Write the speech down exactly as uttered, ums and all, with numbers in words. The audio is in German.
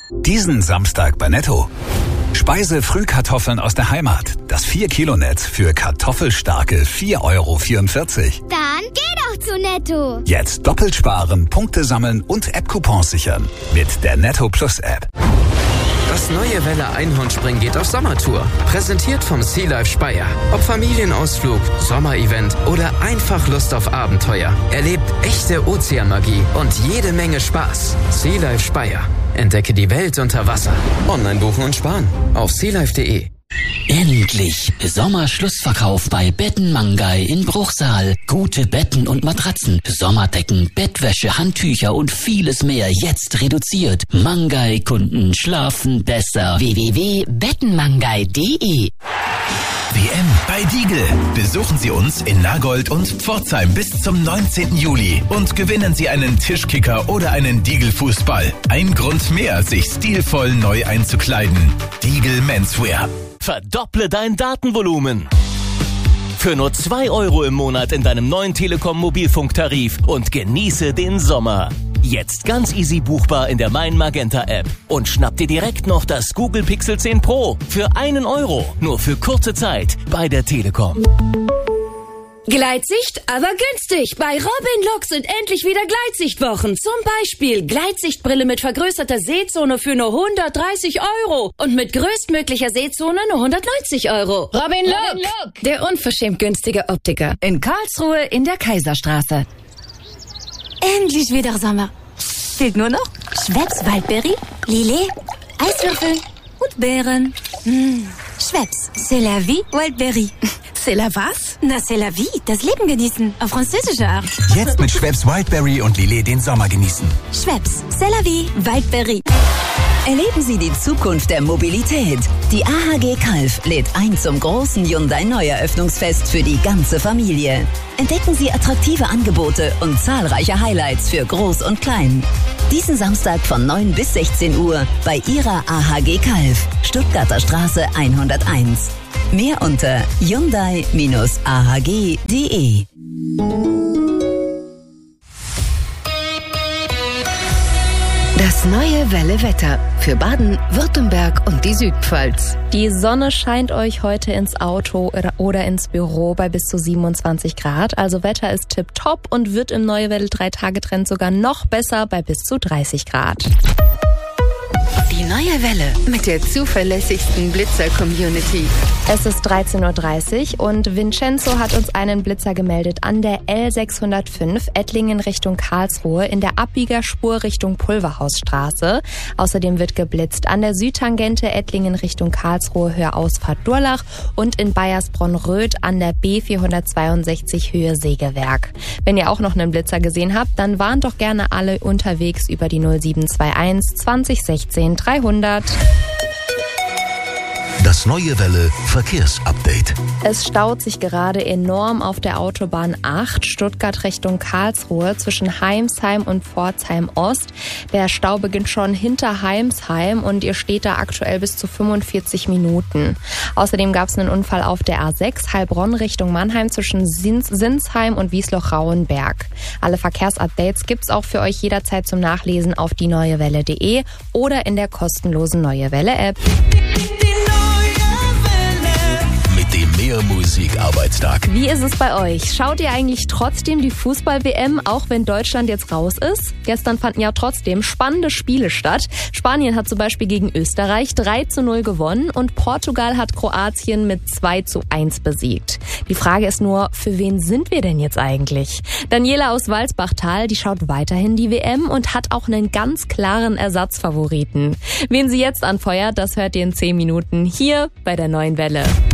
Diesen Samstag bei Netto. Speise-Frühkartoffeln aus der Heimat. Das vier Kilo Netz für kartoffelstarke vier Euro vierundvierzig. Dann geh doch zu Netto. Jetzt doppelt sparen, Punkte sammeln und App-Coupons sichern. Mit der Netto Plus App. Das neue Welle Einhornspringen geht auf Sommertour. Präsentiert vom Sea Life Speyer. Ob Familienausflug, Sommerevent oder einfach Lust auf Abenteuer. Erlebt echte Ozeanmagie und jede Menge Spaß. Sea Life Speyer. Entdecke die Welt unter Wasser. Online buchen und sparen auf sealife punkt de. Endlich! Sommerschlussverkauf bei Betten Mangai in Bruchsal. Gute Betten und Matratzen, Sommerdecken, Bettwäsche, Handtücher und vieles mehr jetzt reduziert. Mangai-Kunden schlafen besser. w w w punkt bettenmangai punkt de W M bei Diegel. Besuchen Sie uns in Nagold und Pforzheim bis zum neunzehnten Juli und gewinnen Sie einen Tischkicker oder einen Diegel-Fußball. Ein Grund mehr, sich stilvoll neu einzukleiden. Diegel Menswear. Verdopple dein Datenvolumen. Für nur zwei Euro im Monat in deinem neuen Telekom-Mobilfunktarif und genieße den Sommer. Jetzt ganz easy buchbar in der Mein Magenta App. Und schnapp dir direkt noch das Google Pixel zehn Pro für einen Euro. Nur für kurze Zeit bei der Telekom. Gleitsicht, aber günstig. Bei Robin Look sind endlich wieder Gleitsichtwochen. Zum Beispiel Gleitsichtbrille mit vergrößerter Sehzone für nur hundertdreißig Euro. Und mit größtmöglicher Sehzone nur hundertneunzig Euro. Robin Look, Robin Look, der unverschämt günstige Optiker. In Karlsruhe in der Kaiserstraße. Endlich wieder Sommer. Fehlt nur noch Schweppes Waldberry, Lillet, Eiswürfel und Beeren. Mmh. Schweppes, c'est la vie, Waldberry. C'est la was? Na, c'est la vie, das Leben genießen, auf französische Art. Jetzt mit Schweppes Wildberry und Lillet den Sommer genießen. Schweppes, c'est la vie, Waldberry. Erleben Sie die Zukunft der Mobilität. Die A H G Calw lädt ein zum großen Hyundai-Neueröffnungsfest für die ganze Familie. Entdecken Sie attraktive Angebote und zahlreiche Highlights für Groß und Klein. Diesen Samstag von neun bis sechzehn Uhr bei Ihrer A H G Calw, Stuttgarter Straße hunderteins. Mehr unter hyundai Bindestrich a h g punkt de. Das neue Welle Wetter für Baden, Württemberg und die Südpfalz. Die Sonne scheint euch heute ins Auto oder ins Büro bei bis zu siebenundzwanzig Grad. Also Wetter ist tipptopp und wird im Neue Welle drei Tage Trend sogar noch besser bei bis zu dreißig Grad. Die neue Welle mit der zuverlässigsten Blitzer-Community. Es ist dreizehn Uhr dreißig und Vincenzo hat uns einen Blitzer gemeldet an der L sechshundertfünf Ettlingen Richtung Karlsruhe in der Abbiegerspur Richtung Pulverhausstraße. Außerdem wird geblitzt an der Südtangente Ettlingen Richtung Karlsruhe Höhe Ausfahrt Durlach und in Bayersbronn-Röth an der B vierhundertzweiundsechzig Höhe Sägewerk. Wenn ihr auch noch einen Blitzer gesehen habt, dann warnt doch gerne alle unterwegs über die null sieben zwei eins zwanzig sechzehn dreihundert. Das neue Welle Verkehrsupdate. Es staut sich gerade enorm auf der Autobahn acht, Stuttgart Richtung Karlsruhe zwischen Heimsheim und Pforzheim Ost. Der Stau beginnt schon hinter Heimsheim und ihr steht da aktuell bis zu fünfundvierzig Minuten. Außerdem gab es einen Unfall auf der A sechs Heilbronn Richtung Mannheim zwischen Sins- Sinsheim und Wiesloch-Rauenberg. Alle Verkehrsupdates gibt's auch für euch jederzeit zum Nachlesen auf die neue welle punkt de oder in der kostenlosen Neue Welle App. Mehr Musik-Arbeitstag. Wie ist es bei euch? Schaut ihr eigentlich trotzdem die Fußball-W M, auch wenn Deutschland jetzt raus ist? Gestern fanden ja trotzdem spannende Spiele statt. Spanien hat zum Beispiel gegen Österreich drei zu null gewonnen und Portugal hat Kroatien mit zwei zu eins besiegt. Die Frage ist nur, für wen sind wir denn jetzt eigentlich? Daniela aus Walsbachtal, die schaut weiterhin die W M und hat auch einen ganz klaren Ersatzfavoriten. Wen sie jetzt anfeuert, das hört ihr in zehn Minuten hier bei der Neuen Welle.